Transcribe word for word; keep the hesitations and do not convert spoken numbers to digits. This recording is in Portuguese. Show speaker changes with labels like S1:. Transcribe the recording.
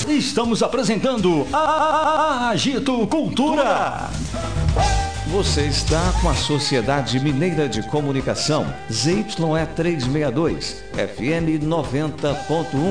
S1: Estamos apresentando a Agito Cultura.
S2: Você está com a Sociedade Mineira de Comunicação, Z Y E trezentos e sessenta e dois, F M noventa ponto um.